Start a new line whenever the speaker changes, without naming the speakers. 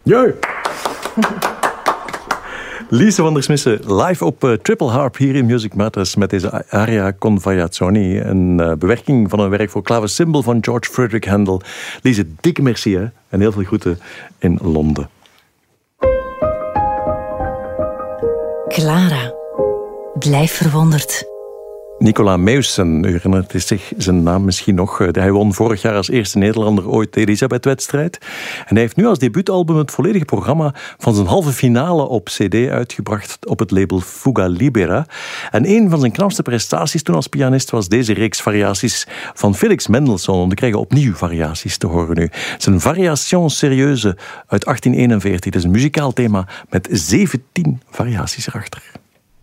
Jee! Lise van der Smissen, live op Triple Harp hier in Music Matters met deze aria con variazioni, een bewerking van een werk voor klaversymbol van George Frederick Handel. Lise, dikke merci hè? En heel veel groeten in Londen.
Clara, blijf verwonderd.
Nicola Meussen, u herinnert zich zijn naam misschien nog. Hij won vorig jaar als eerste Nederlander ooit de Elisabeth-wedstrijd. En hij heeft nu als debuutalbum het volledige programma van zijn halve finale op cd uitgebracht op het label Fuga Libera. En een van zijn knapste prestaties toen als pianist was deze reeks variaties van Felix Mendelssohn. We krijgen opnieuw variaties te horen nu. Het is een variation serieuze uit 1841. Het is een muzikaal thema met 17 variaties erachter.